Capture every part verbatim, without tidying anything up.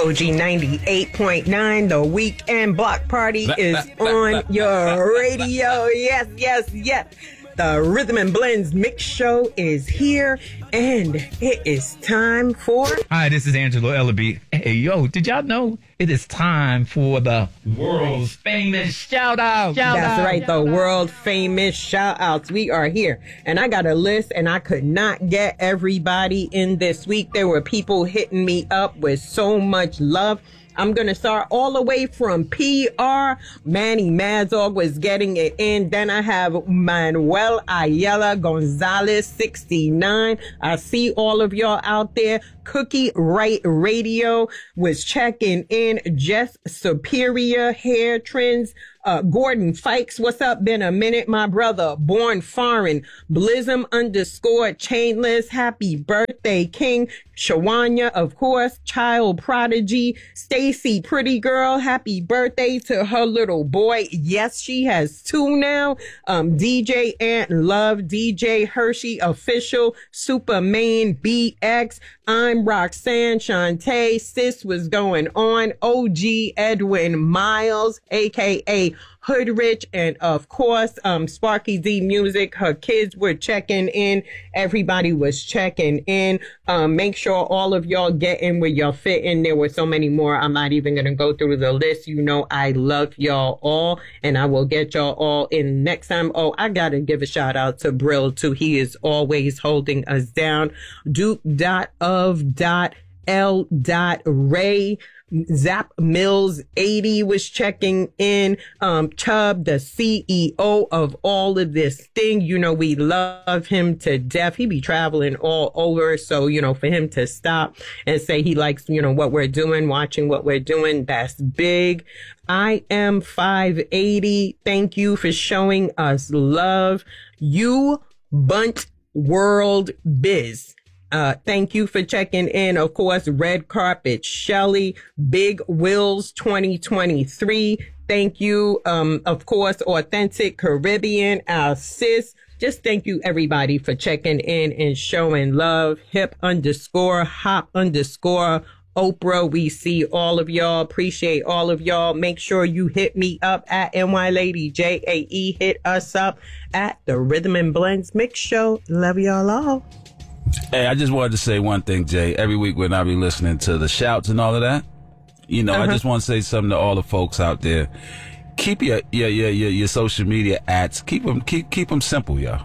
O G ninety-eight point nine, the weekend block party is on your radio. Yes, yes, yes. The Rhythm and Blends Mix Show is here, and it is time for... Hi, this is Angelo Ellaby. Hey, yo, did y'all know it is time for the world's famous shout-out? Shout That's out. right, the world famous shout-outs. We are here, and I got a list, and I could not get everybody in this week. There were people hitting me up with so much love. I'm going to start all the way from P R. Manny Madzog was getting it in. Then I have Manuel Ayala Gonzalez, sixty-nine. I see all of y'all out there. Cookie Right Radio was checking in. Jess Superior Hair Trends. Uh, Gordon Fikes, what's up? Been a minute, my brother. Born Foreign. Blizzum underscore Chainless. Happy birthday, King. Shawanya, of course. Child Prodigy. Stacy, pretty girl. Happy birthday to her little boy. Yes, she has two now. Um, D J Ant Love. D J Hershey Official. Superman B X. I'm Roxanne Shantae. Sis was going on. O G Edwin Miles, a k a. Hoodrich, and of course, um, Sparky D Music. Her kids were checking in. Everybody was checking in. Um, make sure all of y'all get in where y'all fit in. There were so many more. I'm not even going to go through the list. You know, I love y'all all, and I will get y'all all in next time. Oh, I got to give a shout out to Brill too. He is always holding us down. Duke dot of dot L dot Ray. Zap Mills eighty was checking in. Um, Chubb, the C E O of all of this thing. You know, we love him to death. He be traveling all over. So, you know, for him to stop and say he likes, you know, what we're doing, watching what we're doing, that's big. I am five eighty. Thank you for showing us love. You Bunt World Biz. Uh, thank you for checking in. Of course, Red Carpet Shelly, Big Wills twenty twenty-three. Thank you. Um, of course, Authentic Caribbean, our sis. Just thank you, everybody, for checking in and showing love. Hip underscore, hop underscore, Oprah. We see all of y'all. Appreciate all of y'all. Make sure you hit me up at N Y Lady J A E. Hit us up at the Rhythm and Blends Mix Show. Love y'all all. Hey, I just wanted to say one thing, Jay. Every week when I be listening to the shouts and all of that, you know, uh-huh. I just want to say something to all the folks out there. Keep your your your your, your social media ads. Keep them keep keep them simple, y'all.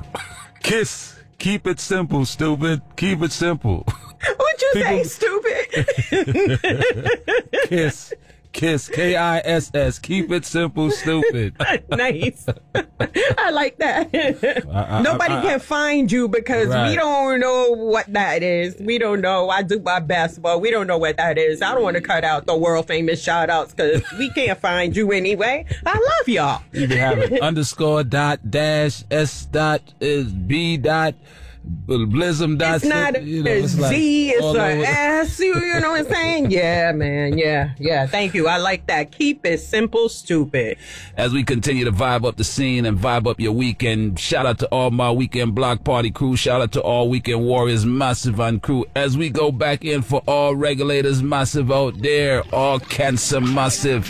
Kiss. Keep it simple, stupid. Keep it simple. What'd you People... say, stupid? Kiss. Kiss, K I S S. Keep it simple, stupid. Nice. I like that. I, I, Nobody I, I, can find you because right. we don't know what that is. We don't know. I do my best, but we don't know what that is. I don't want to cut out the world famous shout outs because we can't find you anyway. I love y'all. You can have it. Underscore dot dash S dot is B dot. Blizzum dot. It's not a you know, it's Z, like it's an S. You, you know what I'm saying? Yeah, man. Yeah, yeah. Thank you. I like that. Keep it simple, stupid. As we continue to vibe up the scene and vibe up your weekend, shout out to all my weekend block party crew. Shout out to all weekend warriors, massive and crew. As we go back in for all regulators, massive out there, all cancer massive.